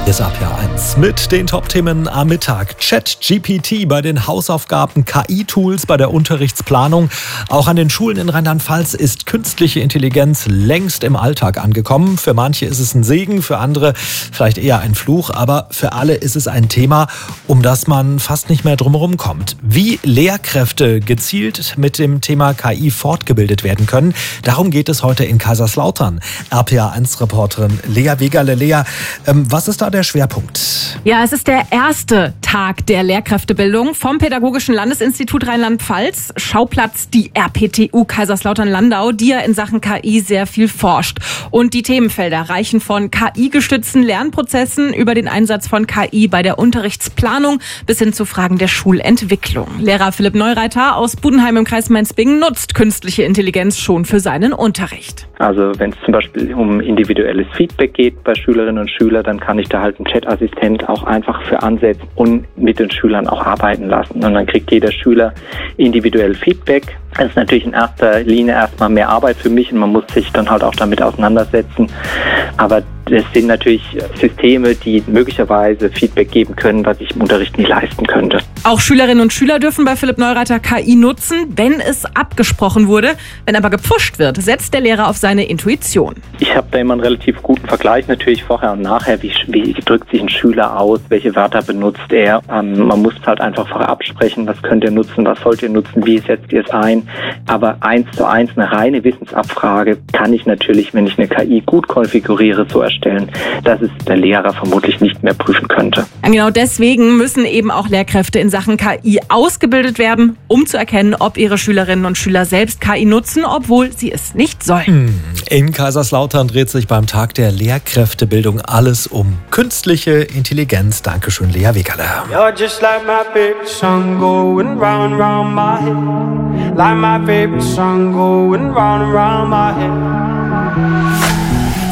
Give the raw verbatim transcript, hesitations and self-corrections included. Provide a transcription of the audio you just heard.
Ist ab Jahr eins mit den Top-Themen am Mittag. ChatGPT bei den Hausaufgaben, K I-Tools bei der Unterrichtsplanung. Auch an den Schulen in Rheinland-Pfalz ist künstliche Intelligenz längst im Alltag angekommen. Für manche ist es ein Segen, für andere vielleicht eher ein Fluch. Aber für alle ist es ein Thema, um das man fast nicht mehr drumherum kommt. Wie Lehrkräfte gezielt mit dem Thema K I fortgebildet werden können, darum geht es heute in Kaiserslautern. R P A eins Reporterin Lea Wegerle. Lea, ähm, was ist da der Schwerpunkt? Ja, es ist der erste Tag der Lehrkräftebildung vom Pädagogischen Landesinstitut Rheinland-Pfalz. Schauplatz die R P T U Kaiserslautern-Landau, die ja in Sachen K I sehr viel forscht. Und die Themenfelder reichen von K I-gestützten Lernprozessen über den Einsatz von K I bei der Unterrichtsplanung bis hin zu Fragen der Schulentwicklung. Lehrer Philipp Neureiter aus Budenheim im Kreis Mainz-Bingen nutzt künstliche Intelligenz schon für seinen Unterricht. Also wenn es zum Beispiel um individuelles Feedback geht bei Schülerinnen und Schülern, dann kann ich da halt einen Chat-Assistent auch einfach für ansetzen und mit den Schülern auch arbeiten lassen. Und dann kriegt jeder Schüler individuell Feedback. Das ist natürlich in erster Linie erstmal mehr Arbeit für mich und man muss sich dann halt auch damit auseinandersetzen. Aber das sind natürlich Systeme, die möglicherweise Feedback geben können, was ich im Unterricht nicht leisten könnte. Auch Schülerinnen und Schüler dürfen bei Philipp Neureiter K I nutzen, wenn es abgesprochen wurde. Wenn aber gepfuscht wird, setzt der Lehrer auf seine Intuition. Ich habe da immer einen relativ guten Vergleich natürlich vorher und nachher. Wie, wie drückt sich ein Schüler aus? Welche Wörter benutzt er? Ähm, man muss halt einfach vorher absprechen, was könnt ihr nutzen, was sollt ihr nutzen, wie setzt ihr es ein? Aber eins zu eins, eine reine Wissensabfrage kann ich natürlich, wenn ich eine K I gut konfiguriere, so erstellen, dass es der Lehrer vermutlich nicht mehr prüfen könnte. Genau deswegen müssen eben auch Lehrkräfte in Sachen K I ausgebildet werden, um zu erkennen, ob ihre Schülerinnen und Schüler selbst K I nutzen, obwohl sie es nicht sollen. In Kaiserslautern dreht sich beim Tag der Lehrkräftebildung alles um künstliche Intelligenz. Dankeschön, Lea Wegerle. You're just like my favorite song going round, round my head. Like my favorite song going round and round my head.